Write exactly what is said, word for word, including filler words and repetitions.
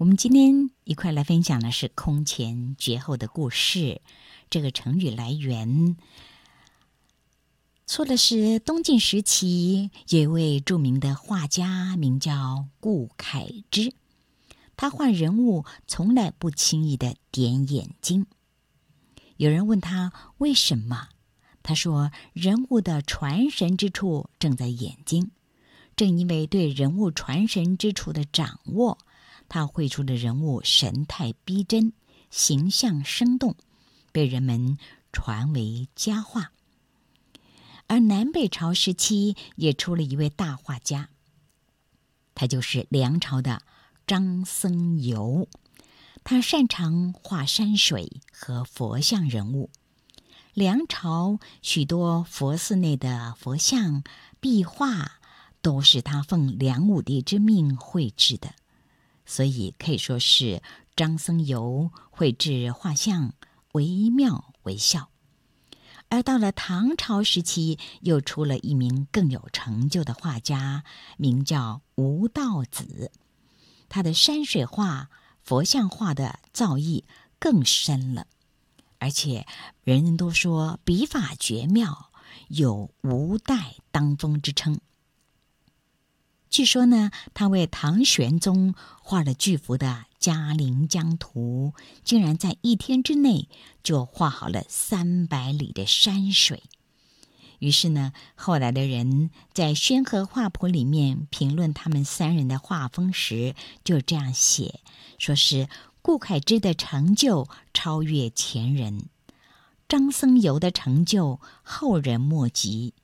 我们今天一块来分享的是空前绝后的故事。这个成语来源说的是东晋时期有一位著名的画家，名叫顾恺之。他画人物从来不轻易的点眼睛。有人问他为什么，他说人物的传神之处正在眼睛，正因为对人物传神之处的掌握，他绘出的人物神态逼真，形象生动，被人们传为佳话。而南北朝时期也出了一位大画家，他就是梁朝的张僧繇。他擅长画山水和佛像人物。梁朝许多佛寺内的佛像壁画都是他奉梁武帝之命绘制的，所以可以说是张僧繇绘制画像惟妙惟肖。而到了唐朝时期，又出了一名更有成就的画家，名叫吴道子。他的山水画、佛像画的造诣更深了，而且人人都说笔法绝妙，有吴代当风之称。据说呢，他为唐玄宗画了巨幅的《嘉陵江图》，竟然在一天之内就画好了三百里的山水。于是呢，后来的人在《宣和画谱》里面评论他们三人的画风时，就这样写，说是顾恺之的成就超越前人，张僧繇的成就后人莫及，